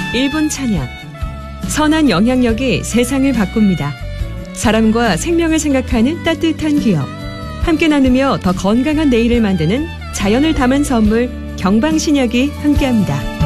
1분 찬양. 선한 영향력이 세상을 바꿉니다. 사람과 생명을 생각하는 따뜻한 기업. 함께 나누며 더 건강한 내일을 만드는 자연을 담은 선물 경방신약이 함께합니다.